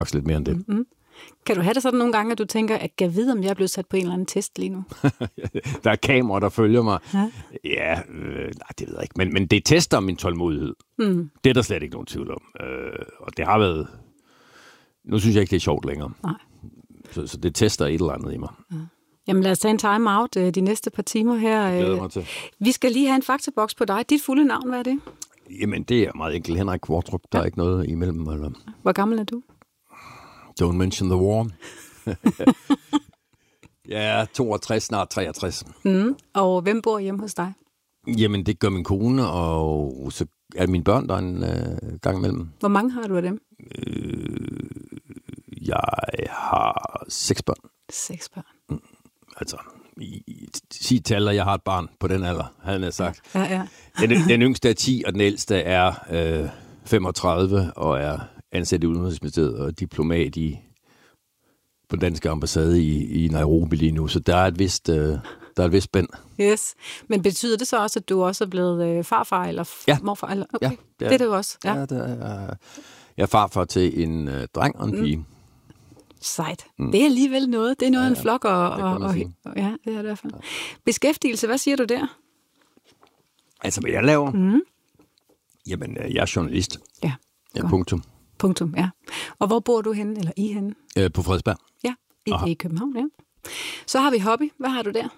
faktisk lidt mere end det. Mm-hmm. Kan du have det sådan nogle gange, at du tænker, at jeg ved, om jeg er blevet sat på en eller anden test lige nu? Der er kameraer, der følger mig. Ja, nej, det ved jeg ikke. Men det tester min tålmodighed. Det er der slet ikke nogen tvivl om. Og det har været... Nu synes jeg ikke, det er sjovt længere. Nej. Så det tester et eller andet i mig. Ja. Jamen lad os tage en time-out de næste par timer her. Det glæder mig til. Vi skal lige have en faktaboks på dig. Dit fulde navn, hvad er det? Jamen, det er meget enkelt. Henrik Kvartrup. Der er ikke noget imellem. Eller... Hvor gammel er du? Don't mention the war. Jeg er 62, snart 63. Og hvem bor hjemme hos dig? Jamen, det gør min kone, og så er mine børn der en gang imellem. Hvor mange har du af dem? Jeg har 6 børn. 6 børn. Altså, sig til alle, jeg har et barn på den alder, havde jeg sagt. Ja. Den yngste er 10, og den ældste er 35, og er ansat i Udenrigsministeriet og diplomat på den danske ambassade i Nairobi lige nu. Så der er et vist spænd. Yes. Men betyder det så også, at du også er blevet farfar eller morfar? Eller? Okay. Ja, det er det jo også. Ja. Ja, jeg er farfar til en dreng og en pige. Sejt. Det er alligevel noget. Det er noget af en flok. Ja, det er det i hvert fald. Beskæftigelse, hvad siger du der? Altså, hvad jeg laver? Jamen, jeg er journalist. Ja, punktum. Punktum, ja. Og hvor bor du henne, eller I henne? På Frederiksberg. Ja, i København, ja. Så har vi hobby. Hvad har du der?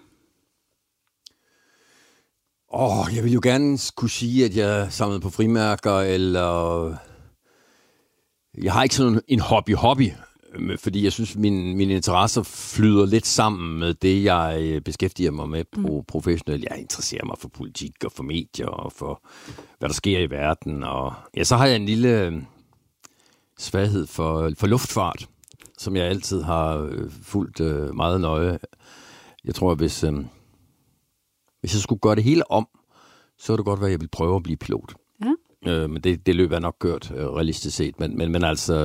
Jeg vil jo gerne kunne sige, at jeg samlede på frimærker, eller... Jeg har ikke sådan en hobby, fordi jeg synes, mine interesser flyder lidt sammen med det, jeg beskæftiger mig med professionelt. Jeg interesserer mig for politik og for medier og for, hvad der sker i verden. Og ja, så har jeg en lille svaghed for luftfart, som jeg altid har fulgt meget nøje. Jeg tror, hvis jeg skulle gøre det hele om, så er det godt være, at jeg vil prøve at blive pilot. Ja. Men det løb er nok kørt realistisk set. Men altså,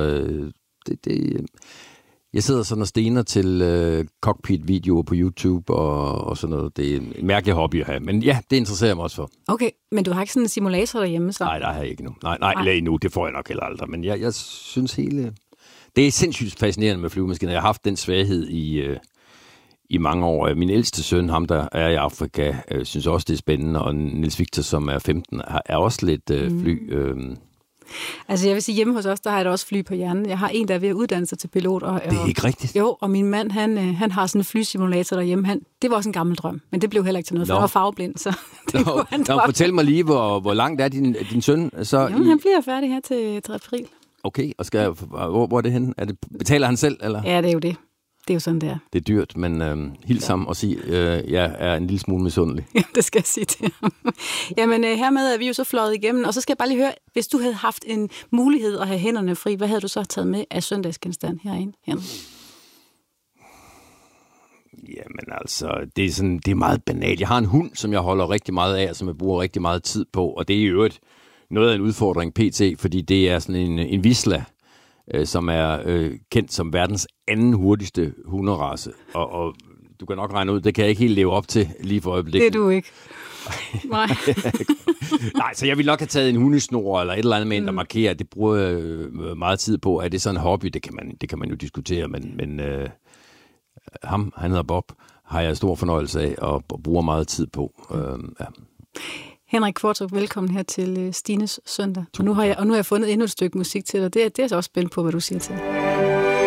jeg sidder sådan og stener til cockpit-videoer på YouTube og sådan noget. Det er en mærkelig hobby at have. Men ja, det interesserer mig også for. Okay, men du har ikke sådan en simulator derhjemme så? Nej, der har jeg ikke nu. Nej, eller endnu. Det får jeg nok heller aldrig. Men jeg synes det er sindssygt fascinerende med flyvemaskiner. Jeg har haft den svaghed i mange år. Min ældste søn, ham der er i Afrika, synes også, det er spændende. Og Niels Victor, som er 15, er også lidt fly... Altså jeg vil sige, hjemme hos os, der har jeg da også fly på hjernen. Jeg har en, der er ved at uddanne sig til pilot. Og, det er ikke rigtigt. Jo, og min mand, han har sådan en flysimulator derhjemme. Det var også en gammel drøm, men det blev heller ikke til noget, for han var farveblind. Så det fortæl mig lige, hvor langt er din søn? Så jamen, han bliver færdig her til april. Okay, og hvor er det henne? Betaler han selv, eller? Ja, det er jo det. Det er jo sådan, det er. Det er dyrt, men hils ham og sig, jeg er en lille smule misundelig. Ja, det skal jeg sige til ham. Jamen, hermed er vi jo så fløjet igennem, og så skal jeg bare lige høre, hvis du havde haft en mulighed at have hænderne fri, hvad havde du så taget med af søndagsgenstand herinde? Jamen altså, det er meget banalt. Jeg har en hund, som jeg holder rigtig meget af, og som jeg bruger rigtig meget tid på, og det er i øvrigt noget af en udfordring pt, fordi det er sådan en Vizsla, som er kendt som verdens anden hurtigste hunderace. Og du kan nok regne ud, det kan jeg ikke helt leve op til lige for øjeblikket. Det er du ikke. Nej. Nej, så jeg ville nok have taget en hundesnor eller et eller andet med en, der markerer. Det bruger jeg meget tid på. Er det sådan en hobby? Det kan man jo diskutere, men han hedder Bob, har jeg stor fornøjelse af og bruger meget tid på. Ja. Henrik Kvartrup, velkommen her til Stines Søndag. Og nu har jeg fundet endnu et stykke musik til dig. Det er jeg så også spændt på, hvad du siger til.